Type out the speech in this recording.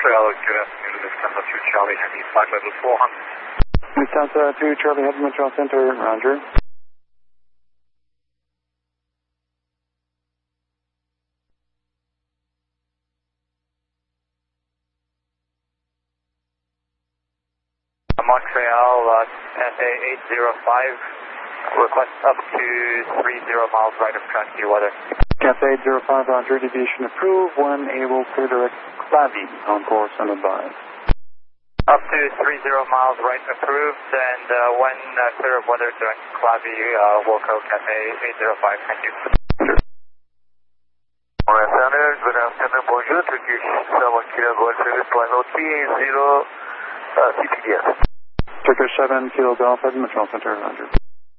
Montreal, good afternoon, Lufthansa 2 Charlie Heavy, flight level 400. Lufthansa 2 Charlie Heavy, Montreal Center, roger. Montreal, SA 805, request up to 30 miles right of Tranquil weather. Cathay 805, roger, deviation approved, when able, clear direct Clavie, on course and advised. Up to 30 miles right approved, and when clear of weather direct Clavie, Wilco Cathay 805, thank you. Alright, Sounders, good afternoon, bonjour, Turkish 7 Kilo Golf Service, flight level 30, CPDS. Turkish 7 Kilo Golf, Montreal Center, roger.